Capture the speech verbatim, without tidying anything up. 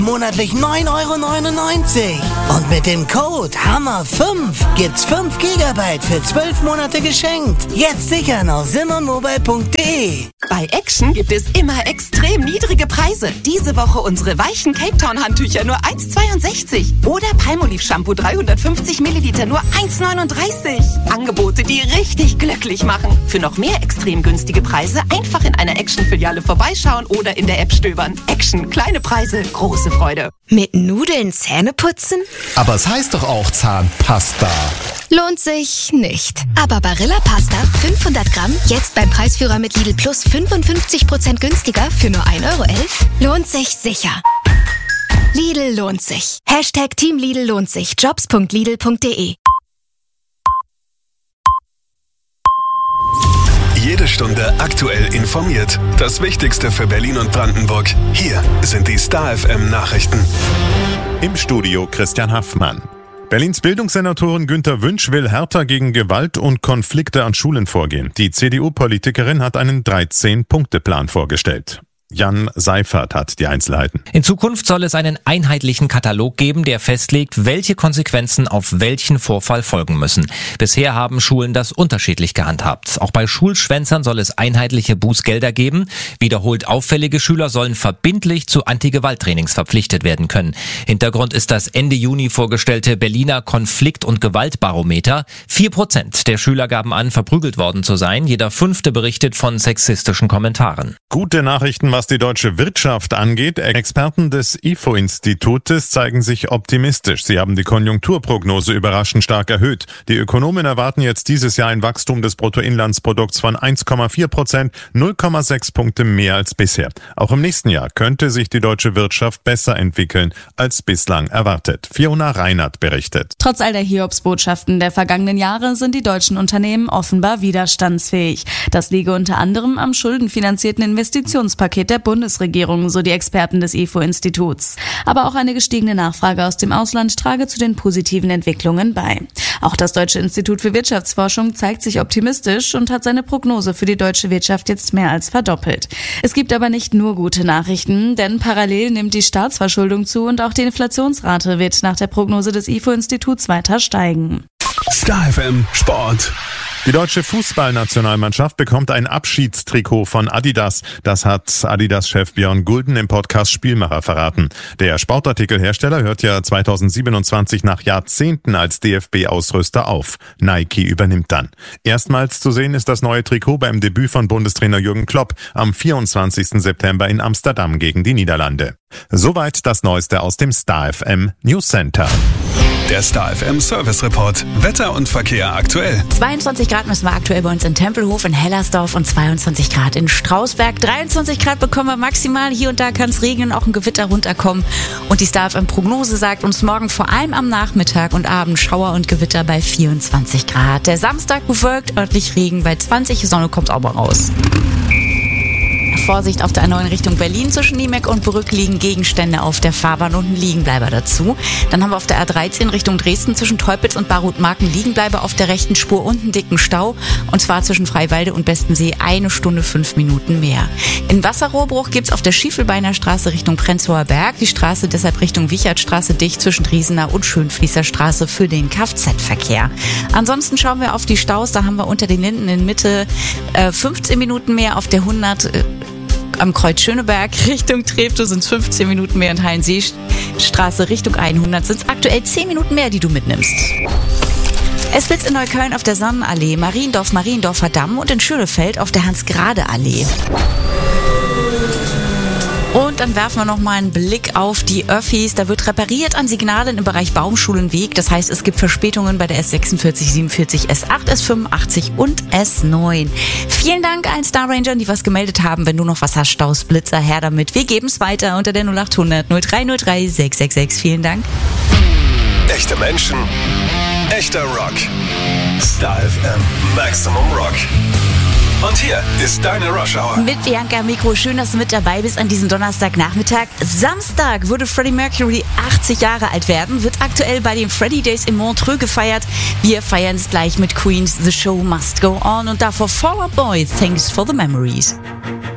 Monatlich neun Euro neunundneunzig. Und mit dem Code Hammer fünf gibt's fünf Gigabyte für zwölf Monate geschenkt. Jetzt sichern auf simmermobile punkt de. Bei Action gibt es immer extrem niedrige Preise. Diese Woche unsere weichen Cape Town Handtücher nur eins Komma zweiundsechzig. Oder Palmolive Shampoo dreihundertfünfzig Milliliter nur eins Komma neununddreißig. Angebote, die richtig glücklich machen. Für noch mehr extrem günstige Preise einfach in einer Action-Filiale vorbeischauen oder in der App stöbern. Action, kleine Preise, große Freude. Mit Nudeln Zähne putzen? Aber es heißt doch auch Zahnpasta. Lohnt sich nicht. Aber Barilla Pasta fünfhundert Gramm jetzt beim Preisführer mit Lidl Plus fünfundfünfzig Prozent günstiger für nur ein Euro elf. Lohnt sich sicher. Lidl lohnt sich. Hashtag Team Lidl lohnt sich. jobs punkt lidl punkt de. Jede Stunde aktuell informiert. Das Wichtigste für Berlin und Brandenburg. Hier sind die Star F M Nachrichten. Im Studio Christian Haffmann. Berlins Bildungssenatorin Günter Wünsch will härter gegen Gewalt und Konflikte an Schulen vorgehen. Die C D U-Politikerin hat einen dreizehn-Punkte-Plan vorgestellt. Jan Seifert hat die Einzelheiten. In Zukunft soll es einen einheitlichen Katalog geben, der festlegt, welche Konsequenzen auf welchen Vorfall folgen müssen. Bisher haben Schulen das unterschiedlich gehandhabt. Auch bei Schulschwänzern soll es einheitliche Bußgelder geben. Wiederholt auffällige Schüler sollen verbindlich zu Anti-Gewalt-Trainings verpflichtet werden können. Hintergrund ist das Ende Juni vorgestellte Berliner Konflikt- und Gewaltbarometer. Vier Prozent der Schüler gaben an, verprügelt worden zu sein. Jeder Fünfte berichtet von sexistischen Kommentaren. Gute Nachrichten, was die deutsche Wirtschaft angeht. Experten des I F O-Institutes zeigen sich optimistisch. Sie haben die Konjunkturprognose überraschend stark erhöht. Die Ökonomen erwarten jetzt dieses Jahr ein Wachstum des Bruttoinlandsprodukts von eins Komma vier Prozent, null Komma sechs Punkte mehr als bisher. Auch im nächsten Jahr könnte sich die deutsche Wirtschaft besser entwickeln als bislang erwartet. Fiona Reinhardt berichtet. Trotz all der Hiobsbotschaften der vergangenen Jahre sind die deutschen Unternehmen offenbar widerstandsfähig. Das liege unter anderem am schuldenfinanzierten Investitionspaket der Bundesregierung, so die Experten des I F O-Instituts. Aber auch eine gestiegene Nachfrage aus dem Ausland trage zu den positiven Entwicklungen bei. Auch das Deutsche Institut für Wirtschaftsforschung zeigt sich optimistisch und hat seine Prognose für die deutsche Wirtschaft jetzt mehr als verdoppelt. Es gibt aber nicht nur gute Nachrichten, denn parallel nimmt die Staatsverschuldung zu und auch die Inflationsrate wird nach der Prognose des I F O-Instituts weiter steigen. Star F M Sport. Die deutsche Fußballnationalmannschaft bekommt ein Abschiedstrikot von Adidas. Das hat Adidas-Chef Björn Gulden im Podcast Spielmacher verraten. Der Sportartikelhersteller hört ja zweitausendsiebenundzwanzig nach Jahrzehnten als D F B-Ausrüster auf. Nike übernimmt dann. Erstmals zu sehen ist das neue Trikot beim Debüt von Bundestrainer Jürgen Klopp am vierundzwanzigsten September in Amsterdam gegen die Niederlande. Soweit das Neueste aus dem Star F M News Center. Der Star F M Service Report. Wetter und Verkehr aktuell. zweiundzwanzig Grad müssen wir aktuell bei uns in Tempelhof, in Hellersdorf und zweiundzwanzig Grad in Strausberg. dreiundzwanzig Grad bekommen wir maximal. Hier und da kann es regnen, auch ein Gewitter runterkommen. Und die Star F M Prognose sagt uns morgen vor allem am Nachmittag und Abend Schauer und Gewitter bei vierundzwanzig Grad. Der Samstag bewölkt, örtlich Regen bei zwanzig. Sonne kommt auch mal raus. Vorsicht auf der A neun Richtung Berlin. Zwischen Niemeck und Brück liegen Gegenstände auf der Fahrbahn und ein Liegenbleiber dazu. Dann haben wir auf der A dreizehn Richtung Dresden zwischen Teupitz und Barutmarken Liegenbleiber auf der rechten Spur und einen dicken Stau. Und zwar zwischen Freiwalde und Bestensee eine Stunde fünf Minuten mehr. In Wasserrohrbruch gibt's auf der Schiefelbeiner Straße Richtung Prenzlauer Berg die Straße deshalb Richtung Wichertstraße dicht zwischen Driesener und Schönfließer Straße für den Kfz-Verkehr. Ansonsten schauen wir auf die Staus. Da haben wir unter den Linden in Mitte äh, fünfzehn Minuten mehr auf der hundert äh, am Kreuz Schöneberg Richtung Treptow sind es fünfzehn Minuten mehr und Heinsieestraße Richtung hundert sind es aktuell zehn Minuten mehr, die du mitnimmst. Es blitzt in Neukölln auf der Sonnenallee, Mariendorf, Mariendorfer Damm und in Schönefeld auf der Hans-Grade-Allee. Und dann werfen wir noch mal einen Blick auf die Öffis. Da wird repariert an Signalen im Bereich Baumschulenweg. Das heißt, es gibt Verspätungen bei der S sechsundvierzig, siebenundvierzig, S acht, S fünfundachtzig und S neun. Vielen Dank allen Star Rangern, die was gemeldet haben. Wenn du noch was hast, Staus, Blitzer, her damit. Wir geben es weiter unter der null acht hundert null drei null drei sechs sechs sechs. Vielen Dank. Echte Menschen, echter Rock. Star F M Maximum Rock. Und hier ist deine Rush Hour. Mit Bianca Mikro. Schön, dass du mit dabei bist an diesem Donnerstagnachmittag. Samstag würde Freddie Mercury achtzig Jahre alt werden, wird aktuell bei den Freddie Days in Montreux gefeiert. Wir feiern es gleich mit Queens The Show Must Go On und davor Fall Out Boy, Thanks for the Memories.